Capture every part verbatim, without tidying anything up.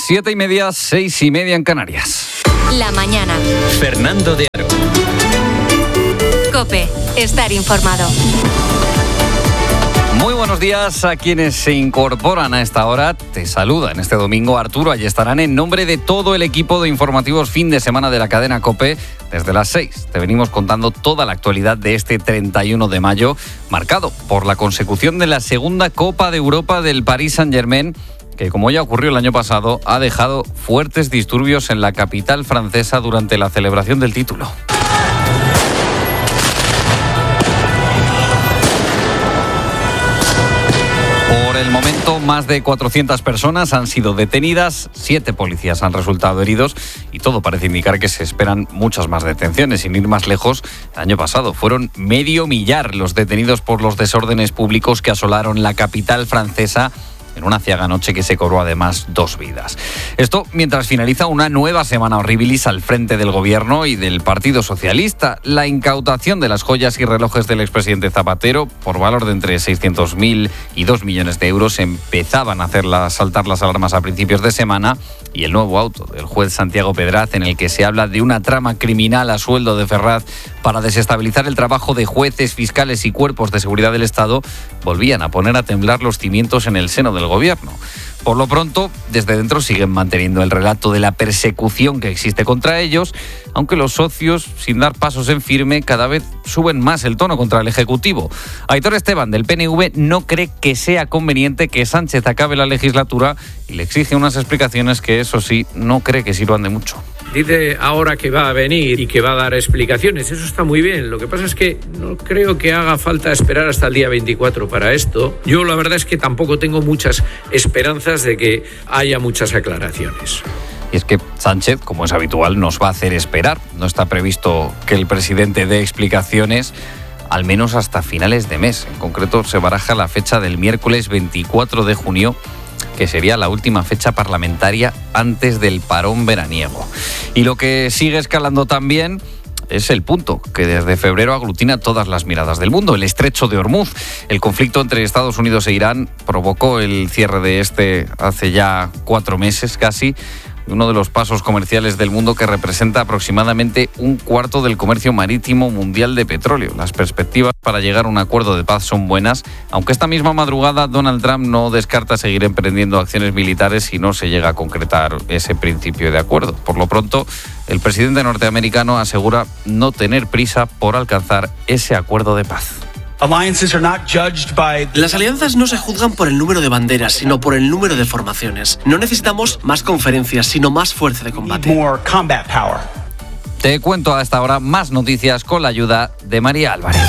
Siete y media, seis y media en Canarias. La mañana. Fernando de Aro. COPE. Estar informado. Muy buenos días a quienes se incorporan a esta hora. Te saluda en este domingo Arturo Ayestarán en nombre de todo el equipo de informativos fin de semana de la cadena COPE. Desde las seis te venimos contando toda la actualidad de este treinta y uno de mayo, marcado por la consecución de la segunda Copa de Europa del Paris Saint-Germain, que, como ya ocurrió el año pasado, ha dejado fuertes disturbios en la capital francesa durante la celebración del título. Por el momento, más de cuatrocientas personas han sido detenidas, siete policías han resultado heridos y todo parece indicar que se esperan muchas más detenciones. Sin ir más lejos, el año pasado fueron medio millar los detenidos por los desórdenes públicos que asolaron la capital francesa en una ciaga noche que se cobró además dos vidas. Esto mientras finaliza una nueva semana horribilis al frente del gobierno y del Partido Socialista. La incautación de las joyas y relojes del expresidente Zapatero, por valor de entre seiscientos mil y dos millones de euros, empezaban a hacer saltar las alarmas a principios de semana, y el nuevo auto del juez Santiago Pedraz, en el que se habla de una trama criminal a sueldo de Ferraz para desestabilizar el trabajo de jueces, fiscales y cuerpos de seguridad del Estado, volvían a poner a temblar los cimientos en el seno del gobierno. Por lo pronto, desde dentro siguen manteniendo el relato de la persecución que existe contra ellos, aunque los socios, sin dar pasos en firme, cada vez suben más el tono contra el Ejecutivo. Aitor Esteban, del P N V, no cree que sea conveniente que Sánchez acabe la legislatura y le exige unas explicaciones que, eso sí, no cree que sirvan de mucho. Dice ahora que va a venir y que va a dar explicaciones. Eso está muy bien. Lo que pasa es que no creo que haga falta esperar hasta el día veinticuatro para esto. Yo la verdad es que tampoco tengo muchas esperanzas de que haya muchas aclaraciones. Y es que Sánchez, como es habitual, nos va a hacer esperar. No está previsto que el presidente dé explicaciones al menos hasta finales de mes. En concreto, se baraja la fecha del miércoles veinticuatro de junio, que sería la última fecha parlamentaria antes del parón veraniego. Y lo que sigue escalando también es el punto que desde febrero aglutina todas las miradas del mundo, el estrecho de Hormuz. El conflicto entre Estados Unidos e Irán provocó el cierre de este hace ya cuatro meses casi, uno de los pasos comerciales del mundo que representa aproximadamente un cuarto del comercio marítimo mundial de petróleo. Las perspectivas para llegar a un acuerdo de paz son buenas, aunque esta misma madrugada Donald Trump no descarta seguir emprendiendo acciones militares si no se llega a concretar ese principio de acuerdo. Por lo pronto, el presidente norteamericano asegura no tener prisa por alcanzar ese acuerdo de paz. Las alianzas no se juzgan por el número de banderas, sino por el número de formaciones. No necesitamos más conferencias, sino más fuerza de combate. Te cuento a esta hora más noticias con la ayuda de María Álvarez.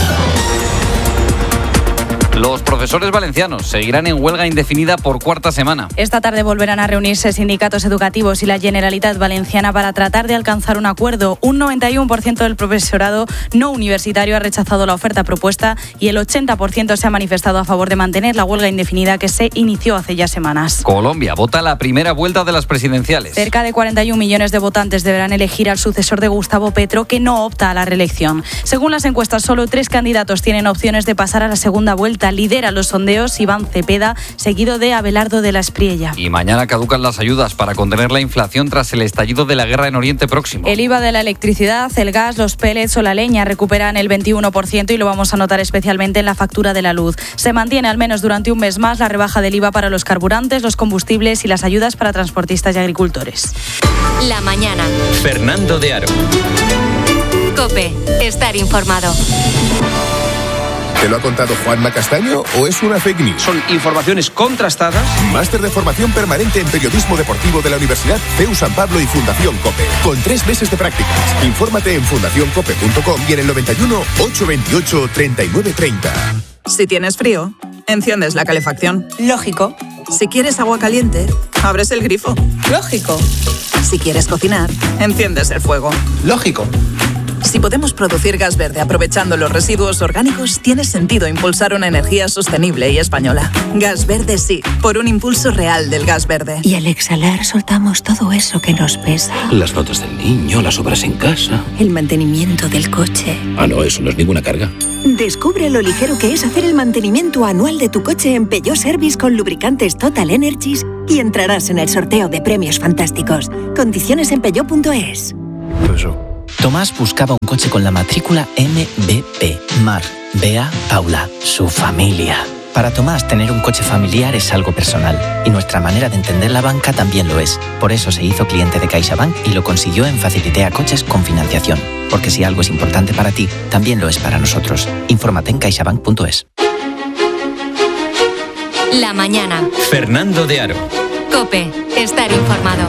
Los profesores valencianos seguirán en huelga indefinida por cuarta semana. Esta tarde volverán a reunirse sindicatos educativos y la Generalitat Valenciana para tratar de alcanzar un acuerdo. Un noventa y uno por ciento del profesorado no universitario ha rechazado la oferta propuesta y el ochenta por ciento se ha manifestado a favor de mantener la huelga indefinida que se inició hace ya semanas. Colombia vota la primera vuelta de las presidenciales. Cerca de cuarenta y un millones de votantes deberán elegir al sucesor de Gustavo Petro, que no opta a la reelección. Según las encuestas, solo tres candidatos tienen opciones de pasar a la segunda vuelta. Lidera los sondeos Iván Cepeda, seguido de Abelardo de la Espriella. Y mañana caducan las ayudas para contener la inflación tras el estallido de la guerra en Oriente Próximo. El I V A de la electricidad, el gas, los pellets o la leña recuperan el veintiuno por ciento y lo vamos a notar especialmente en la factura de la luz. Se mantiene al menos durante un mes más la rebaja del I V A para los carburantes, los combustibles y las ayudas para transportistas y agricultores. La mañana. Fernando de Aro. COPE. Estar informado. ¿Te lo ha contado Juanma Castaño o es una fake news? Son informaciones contrastadas. Máster de formación permanente en periodismo deportivo de la Universidad C E U San Pablo y Fundación COPE. Con tres meses de prácticas. Infórmate en fundación cope punto com y en el noventa y uno, ochocientos veintiocho, treinta y nueve treinta. Si tienes frío, enciendes la calefacción. Lógico. Si quieres agua caliente, abres el grifo. Lógico. Si quieres cocinar, enciendes el fuego. Lógico. Si podemos producir gas verde aprovechando los residuos orgánicos, tiene sentido impulsar una energía sostenible y española. Gas verde sí, por un impulso real del gas verde. Y al exhalar soltamos todo eso que nos pesa. Las notas del niño, las obras en casa. El mantenimiento del coche. Ah, no, eso no es ninguna carga. Descubre lo ligero que es hacer el mantenimiento anual de tu coche en Peugeot Service con lubricantes Total Energies y entrarás en el sorteo de premios fantásticos. Condiciones en peugeot punto es. Tomás buscaba un coche con la matrícula M B P. Mar, Bea, Paula, su familia. Para Tomás, tener un coche familiar es algo personal y nuestra manera de entender la banca también lo es. Por eso se hizo cliente de CaixaBank y lo consiguió en Facilitea Coches con financiación. Porque si algo es importante para ti, también lo es para nosotros. Infórmate en caixabank punto es. La mañana. Fernando de Aro. COPE. Estar informado.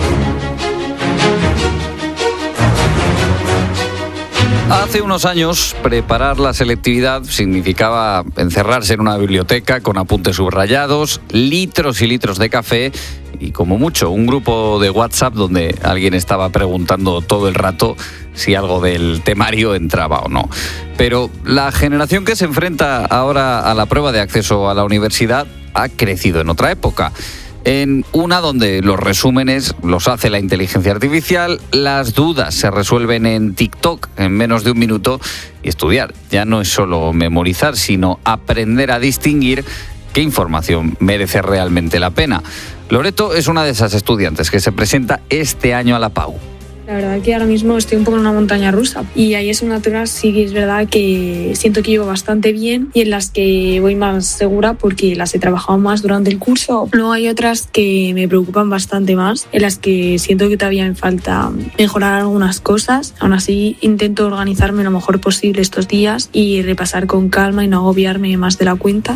Hace unos años, preparar la selectividad significaba encerrarse en una biblioteca con apuntes subrayados, litros y litros de café y, como mucho, un grupo de WhatsApp donde alguien estaba preguntando todo el rato si algo del temario entraba o no. Pero la generación que se enfrenta ahora a la prueba de acceso a la universidad ha crecido en otra época. En una donde los resúmenes los hace la inteligencia artificial, las dudas se resuelven en TikTok en menos de un minuto y estudiar ya no es solo memorizar, sino aprender a distinguir qué información merece realmente la pena. Loreto es una de esas estudiantes que se presenta este año a la Pau. La verdad que ahora mismo estoy un poco en una montaña rusa y ahí es una asignaturas sí que es verdad que siento que llevo bastante bien y en las que voy más segura porque las he trabajado más durante el curso. Luego hay otras que me preocupan bastante más, en las que siento que todavía me falta mejorar algunas cosas. Aún así intento organizarme lo mejor posible estos días y repasar con calma y no agobiarme más de la cuenta.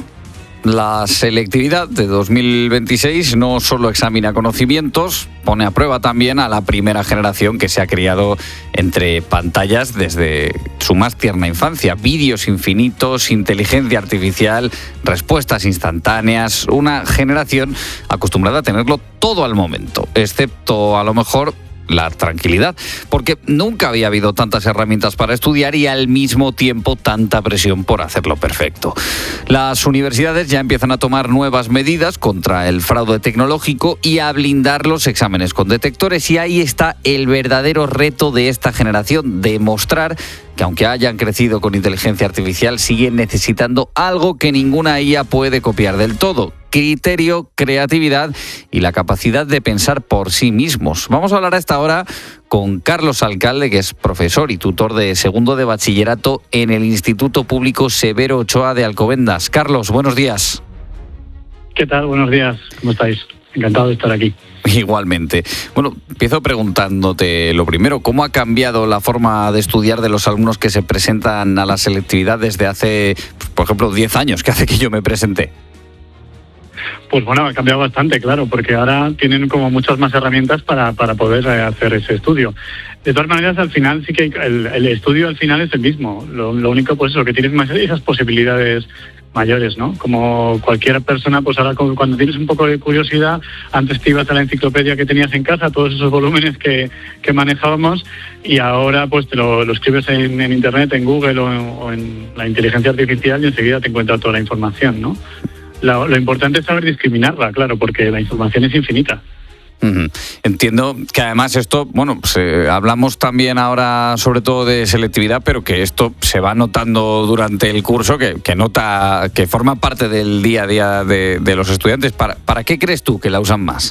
La selectividad de dos mil veintiséis no solo examina conocimientos, pone a prueba también a la primera generación que se ha criado entre pantallas desde su más tierna infancia. Vídeos infinitos, inteligencia artificial, respuestas instantáneas. Una generación acostumbrada a tenerlo todo al momento, excepto a lo mejor la tranquilidad, porque nunca había habido tantas herramientas para estudiar y al mismo tiempo tanta presión por hacerlo perfecto. Las universidades ya empiezan a tomar nuevas medidas contra el fraude tecnológico y a blindar los exámenes con detectores, y ahí está el verdadero reto de esta generación: demostrar que aunque hayan crecido con inteligencia artificial, siguen necesitando algo que ninguna I A puede copiar del todo: criterio, creatividad y la capacidad de pensar por sí mismos. Vamos a hablar a esta hora con Carlos Alcalde, que es profesor y tutor de segundo de bachillerato en el Instituto Público Severo Ochoa de Alcobendas. Carlos, buenos días. ¿Qué tal? Buenos días. ¿Cómo estáis? Encantado de estar aquí. Igualmente. Bueno, empiezo preguntándote lo primero: ¿cómo ha cambiado la forma de estudiar de los alumnos que se presentan a la selectividad desde hace, por ejemplo, diez años, que hace que yo me presenté? Pues bueno, ha cambiado bastante, claro, porque ahora tienen como muchas más herramientas para, para poder hacer ese estudio. De todas maneras, al final sí que el, el estudio al final es el mismo. Lo, lo único, pues eso, que tienes más esas posibilidades mayores, ¿no? Como cualquier persona, pues ahora cuando tienes un poco de curiosidad, antes te ibas a la enciclopedia que tenías en casa, todos esos volúmenes que, que manejábamos, y ahora pues te lo, lo escribes en, en internet, en Google o en, o en la inteligencia artificial y enseguida te encuentra toda la información, ¿no? Lo, lo importante es saber discriminarla, claro, porque la información es infinita. Uh-huh. Entiendo que además esto, bueno, pues, eh, hablamos también ahora sobre todo de selectividad, pero que esto se va notando durante el curso, que, que nota, que forma parte del día a día de, de los estudiantes. ¿Para, ¿Para qué crees tú que la usan más?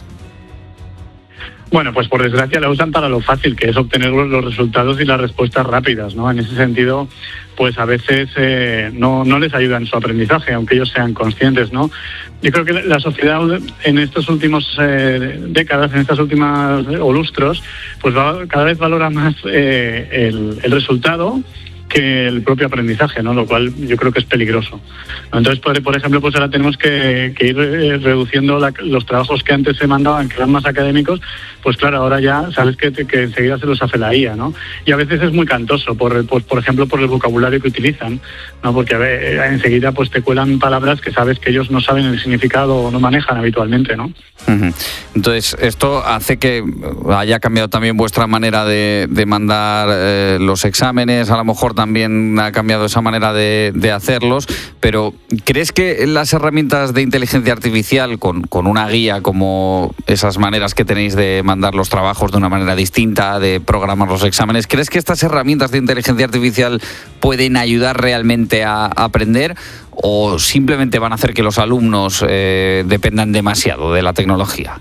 Bueno, pues por desgracia la usan para lo fácil, que es obtener los resultados y las respuestas rápidas, ¿no? En ese sentido, pues a veces eh, no, no les ayuda en su aprendizaje, aunque ellos sean conscientes, ¿no? Yo creo que la sociedad en estos últimos eh, décadas, en estas últimas o lustros, pues va, cada vez valora más eh, el, el resultado que el propio aprendizaje, ¿no? Lo cual yo creo que es peligroso. Entonces, por, por ejemplo, pues ahora tenemos que, que ir eh, reduciendo la, los trabajos que antes se mandaban, que eran más académicos, pues claro, ahora ya sabes que, que enseguida se los hace la I A, ¿no? Y a veces es muy cantoso, por, por, por ejemplo, por el vocabulario que utilizan, ¿no? Porque a ver, enseguida pues te cuelan palabras que sabes que ellos no saben el significado o no manejan habitualmente, ¿no? Uh-huh. Entonces, esto hace que haya cambiado también vuestra manera de, de mandar eh, los exámenes, a lo mejor también ha cambiado esa manera de, de hacerlos, pero ¿crees que las herramientas de inteligencia artificial, con, con una guía como esas maneras que tenéis de mandar los trabajos de una manera distinta, de programar los exámenes, ¿crees que estas herramientas de inteligencia artificial pueden ayudar realmente a, a aprender o simplemente van a hacer que los alumnos eh, dependan demasiado de la tecnología?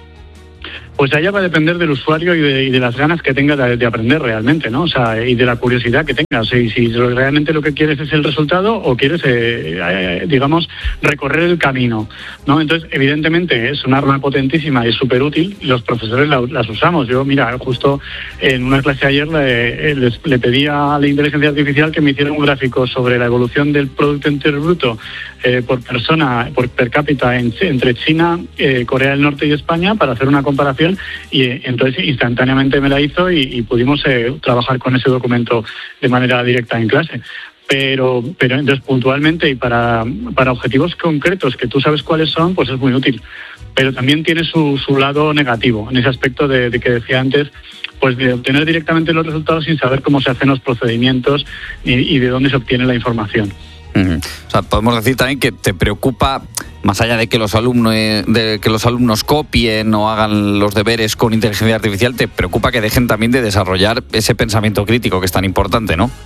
Pues allá va a depender del usuario y de, y de las ganas que tenga de, de aprender realmente, ¿no? O sea, y de la curiosidad que tenga. O sea, y si realmente lo que quieres es el resultado o quieres, eh, eh, digamos, recorrer el camino, ¿no? Entonces, evidentemente, es un arma potentísima y súper útil. Los profesores la, las usamos. Yo, mira, justo en una clase ayer le, les, le pedí a la inteligencia artificial que me hiciera un gráfico sobre la evolución del Producto Interior Bruto eh, por persona, por per cápita en, entre China, eh, Corea del Norte y España para hacer una comparación. Y entonces instantáneamente me la hizo y, y pudimos eh, trabajar con ese documento de manera directa en clase. Pero, pero entonces puntualmente y para, para objetivos concretos que tú sabes cuáles son, pues es muy útil. Pero también tiene su, su lado negativo, en ese aspecto de, de que decía antes, pues de obtener directamente los resultados sin saber cómo se hacen los procedimientos y, y de dónde se obtiene la información. Uh-huh. O sea, podemos decir también que te preocupa, más allá de que los alumnos de que los alumnos copien o hagan los deberes con inteligencia artificial, te preocupa que dejen también de desarrollar ese pensamiento crítico que es tan importante, ¿no?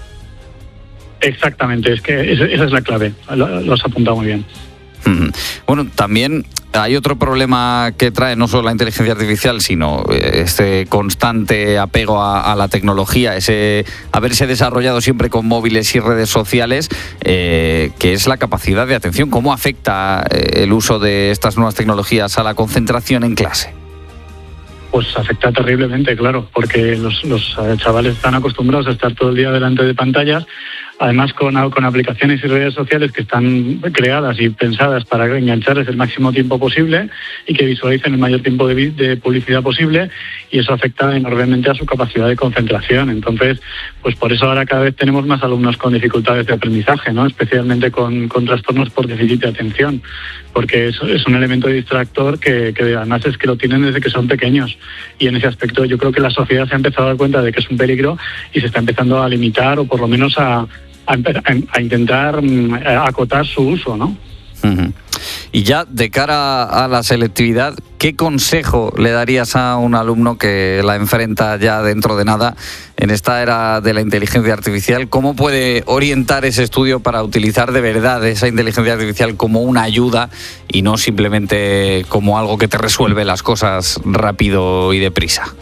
Exactamente, es que esa es la clave, lo, lo has apuntado muy bien. Uh-huh. Bueno, también hay otro problema que trae no solo la inteligencia artificial, sino este constante apego a, a la tecnología, ese haberse desarrollado siempre con móviles y redes sociales, eh, que es la capacidad de atención. ¿Cómo afecta eh, el uso de estas nuevas tecnologías a la concentración en clase? Pues afecta terriblemente, claro, porque los, los chavales están acostumbrados a estar todo el día delante de pantallas, además con, con aplicaciones y redes sociales que están creadas y pensadas para engancharles el máximo tiempo posible y que visualicen el mayor tiempo de, de publicidad posible, y eso afecta enormemente a su capacidad de concentración. Entonces, pues por eso ahora cada vez tenemos más alumnos con dificultades de aprendizaje, ¿no? Especialmente con, con trastornos por déficit de atención, porque es, es un elemento distractor que, que además es que lo tienen desde que son pequeños, y en ese aspecto yo creo que la sociedad se ha empezado a dar cuenta de que es un peligro y se está empezando a limitar o por lo menos a A, a intentar a acotar su uso, ¿no? Uh-huh. Y ya de cara a la selectividad, ¿qué consejo le darías a un alumno que la enfrenta ya dentro de nada en esta era de la inteligencia artificial? ¿Cómo puede orientar ese estudio para utilizar de verdad esa inteligencia artificial como una ayuda y no simplemente como algo que te resuelve las cosas rápido y deprisa?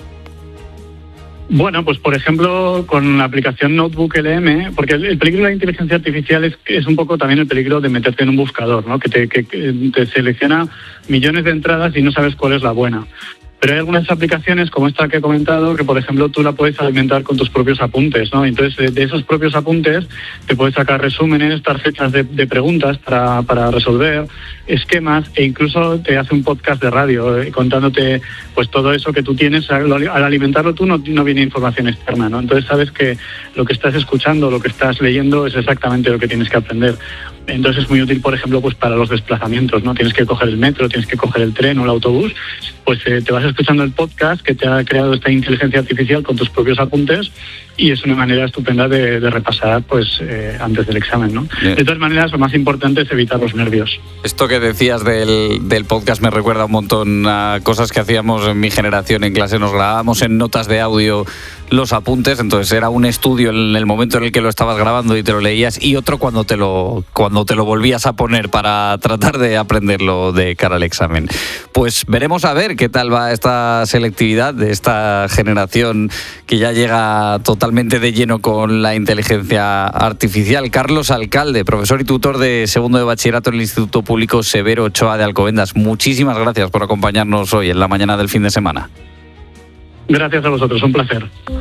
Bueno, pues por ejemplo, con la aplicación Notebook L M, porque el, el peligro de la inteligencia artificial es, es un poco también el peligro de meterte en un buscador, ¿no? Que te, que, que te selecciona millones de entradas y no sabes cuál es la buena. Pero hay algunas aplicaciones, como esta que he comentado, que por ejemplo tú la puedes alimentar con tus propios apuntes, ¿no? Entonces de, de esos propios apuntes te puedes sacar resúmenes, tarjetas de, de preguntas para, para resolver, esquemas, e incluso te hace un podcast de radio eh, contándote pues todo eso que tú tienes. Al, al alimentarlo tú no, no viene información externa, ¿no? Entonces sabes que lo que estás escuchando, lo que estás leyendo es exactamente lo que tienes que aprender. Entonces es muy útil, por ejemplo, pues para los desplazamientos, ¿no? Tienes que coger el metro, tienes que coger el tren o el autobús, pues eh, te vas escuchando el podcast que te ha creado esta inteligencia artificial con tus propios apuntes, y es una manera estupenda de, de repasar pues eh, antes del examen, ¿no? Bien. De todas maneras, lo más importante es evitar los nervios. Esto que decías del, del podcast me recuerda un montón a cosas que hacíamos en mi generación en clase. Nos grabábamos en notas de audio los apuntes, entonces era un estudio en el momento en el que lo estabas grabando y te lo leías, y otro cuando te lo cuando te lo volvías a poner para tratar de aprenderlo de cara al examen. Pues veremos a ver qué tal va esta selectividad de esta generación que ya llega totalmente de lleno con la inteligencia artificial. Carlos Alcalde, profesor y tutor de segundo de bachillerato en el Instituto Público Severo Ochoa de Alcobendas, muchísimas gracias por acompañarnos hoy en la mañana del fin de semana. Gracias a vosotros, un placer.